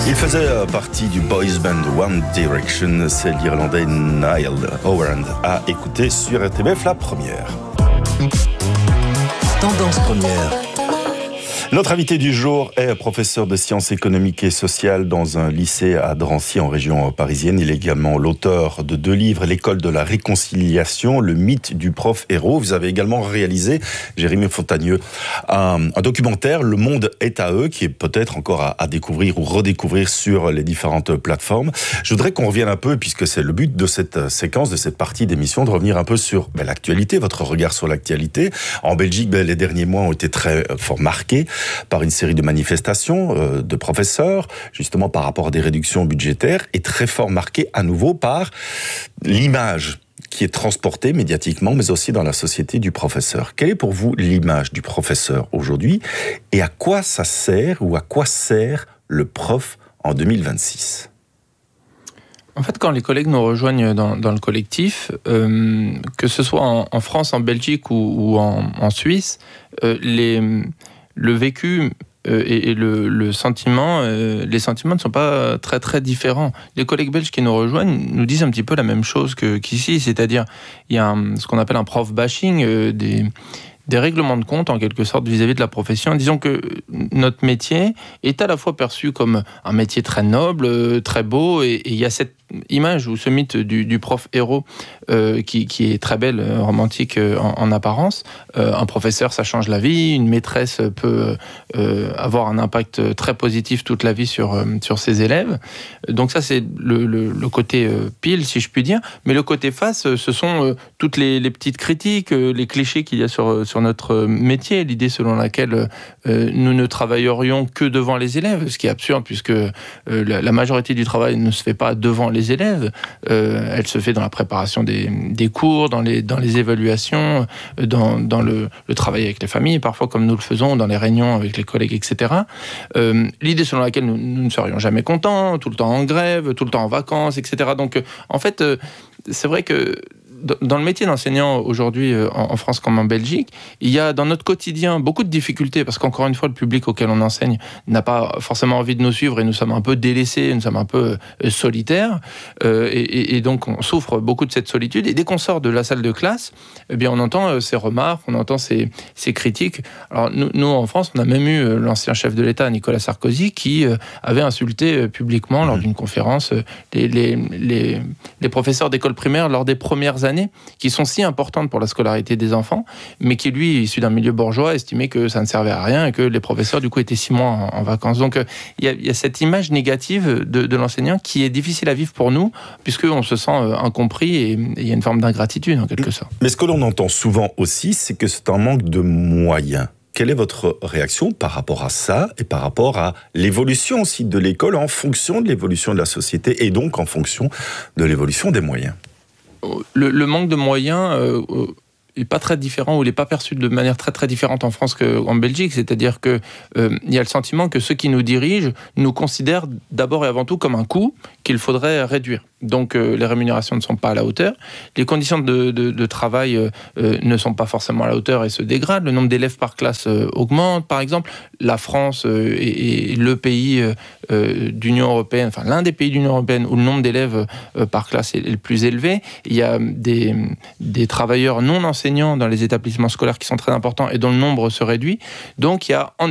Il faisait partie du boys band One Direction. C'est l'Irlandais Niall Horan à écouter sur RTBF La Première. Tendance première. Notre invité du jour est professeur de sciences économiques et sociales dans un lycée à Drancy en région parisienne. Il est également l'auteur de 2 livres, L'école de la réconciliation, le mythe du prof héros. Vous avez également réalisé, Jérémy Fontagneux, un documentaire, Le monde est à eux, qui est peut-être encore à découvrir ou redécouvrir sur les différentes plateformes. Je voudrais qu'on revienne un peu, puisque c'est le but de cette séquence, de cette partie d'émission, de revenir un peu sur l'actualité, votre regard sur l'actualité. En Belgique, les derniers mois ont été très fort marqués par une série de manifestations de professeurs, justement par rapport à des réductions budgétaires, et très fort marqué à nouveau par l'image qui est transportée médiatiquement, mais aussi dans la société du professeur. Quelle est pour vous l'image du professeur aujourd'hui, et à quoi ça sert, ou à quoi sert le prof en 2026 ? En fait, quand les collègues nous rejoignent dans le collectif, que ce soit en France, en Belgique ou en Suisse, le vécu et le sentiment, les sentiments ne sont pas très très différents. Les collègues belges qui nous rejoignent nous disent un petit peu la même chose qu'ici, c'est-à-dire il y a ce qu'on appelle un prof bashing, des règlements de compte en quelque sorte vis-à-vis de la profession. Disons que notre métier est à la fois perçu comme un métier très noble, très beau, et il y a cette image ou ce mythe du prof héros qui est très belle, romantique en apparence. Un professeur, ça change la vie. Une maîtresse peut avoir un impact très positif toute la vie sur ses élèves. Donc ça, c'est le côté pile, si je puis dire. Mais le côté face, ce sont toutes les petites critiques, les clichés qu'il y a sur notre métier. L'idée selon laquelle nous ne travaillerions que devant les élèves, ce qui est absurde puisque la majorité du travail ne se fait pas devant les élèves, elle se fait dans la préparation des cours, dans les évaluations, dans le travail avec les familles, parfois comme nous le faisons, dans les réunions avec les collègues, etc. L'idée selon laquelle nous ne serions jamais contents, tout le temps en grève, tout le temps en vacances, etc. Donc, en fait, c'est vrai que dans le métier d'enseignant aujourd'hui en France comme en Belgique, il y a dans notre quotidien beaucoup de difficultés parce qu'encore une fois, le public auquel on enseigne n'a pas forcément envie de nous suivre et nous sommes un peu délaissés, nous sommes un peu solitaires et donc on souffre beaucoup de cette solitude. Et dès qu'on sort de la salle de classe, eh bien on entend ces remarques, on entend ces critiques. Alors nous en France, on a même eu l'ancien chef de l'État, Nicolas Sarkozy, qui avait insulté publiquement lors d'une conférence les professeurs d'école primaire lors des premières années, qui sont si importantes pour la scolarité des enfants, mais qui, lui, issu d'un milieu bourgeois, estimait que ça ne servait à rien et que les professeurs, du coup, étaient 6 mois en vacances. Donc, il y a cette image négative de l'enseignant qui est difficile à vivre pour nous, puisqu'on se sent incompris et il y a une forme d'ingratitude, en quelque sorte. Mais ce que l'on entend souvent aussi, c'est que c'est un manque de moyens. Quelle est votre réaction par rapport à ça et par rapport à l'évolution aussi de l'école en fonction de l'évolution de la société et donc en fonction de l'évolution des moyens ? Le manque de moyens n'est pas très différent ou n'est pas perçu de manière très très différente en France qu'en Belgique. C'est-à-dire qu'il y a le sentiment que ceux qui nous dirigent nous considèrent d'abord et avant tout comme un coût qu'il faudrait réduire. Donc les rémunérations ne sont pas à la hauteur, les conditions de travail ne sont pas forcément à la hauteur et se dégradent, le nombre d'élèves par classe augmente. Par exemple, la France est le pays d'Union européenne, enfin l'un des pays d'Union européenne où le nombre d'élèves par classe est le plus élevé. Il y a des travailleurs non enseignants dans les établissements scolaires qui sont très importants et dont le nombre se réduit. Donc il y a en